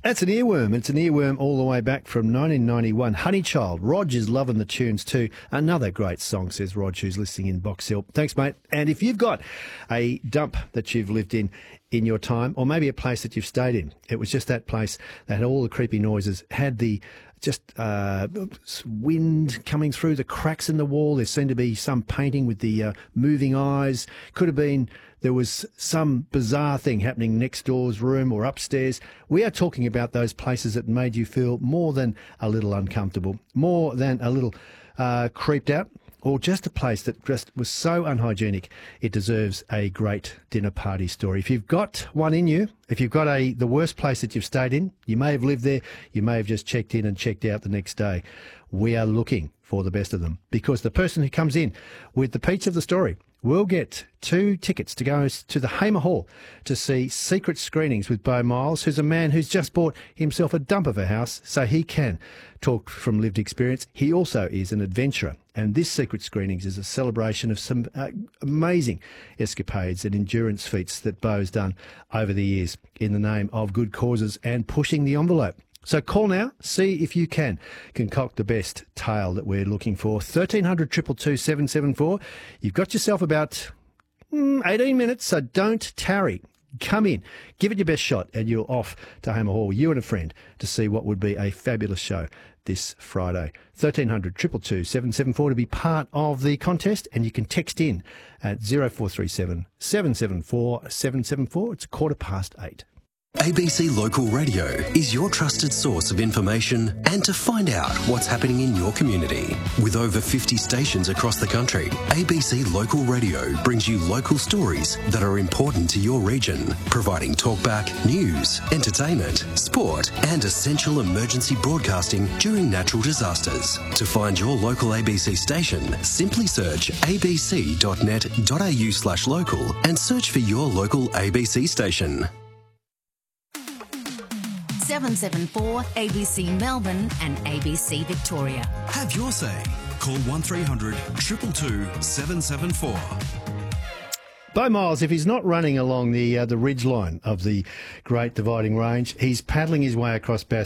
That's an earworm. It's an earworm all the way back from 1991. Honeychild. Rog is loving the tunes too. Another great song, says Rog, who's listening in Box Hill. Thanks, mate. And if you've got a dump that you've lived in your time, or maybe a place that you've stayed in, it was just that place that had all the creepy noises, had the wind coming through the cracks in the wall. There seemed to be some painting with the moving eyes. Could have been there was some bizarre thing happening next door's room or upstairs. We are talking about those places that made you feel more than a little uncomfortable, more than a little creeped out, or just a place that just was so unhygienic it deserves a great dinner party story. If you've got one in you, if you've got the worst place that you've stayed in, you may have lived there, you may have just checked in and checked out the next day. We are looking for the best of them, because the person who comes in with the peach of the story will get 2 tickets to go to the Hamer Hall to see Secret Screenings with Beau Miles, who's a man who's just bought himself a dump of a house so he can talk from lived experience. He also is an adventurer, and this Secret Screenings is a celebration of some amazing escapades and endurance feats that Beau's done over the years in the name of good causes and pushing the envelope. So call now, see if you can concoct the best tale that we're looking for. 1300 222 774. You've got yourself about 18 minutes, so don't tarry. Come in, give it your best shot, and you're off to Hamer Hall, you and a friend, to see what would be a fabulous show this Friday. 1300 222 774 to be part of the contest, and you can text in at 0437 774 774. It's 8:15. ABC Local Radio is your trusted source of information and to find out what's happening in your community. With over 50 stations across the country, ABC Local Radio brings you local stories that are important to your region, providing talkback, news, entertainment, sport and essential emergency broadcasting during natural disasters. To find your local ABC station, simply search abc.net.au/local and search for your local ABC station. 774 ABC Melbourne and ABC Victoria. Have your say. Call 1300 222 774. Beau Miles, if he's not running along the ridge line of the Great Dividing Range, he's paddling his way across Bass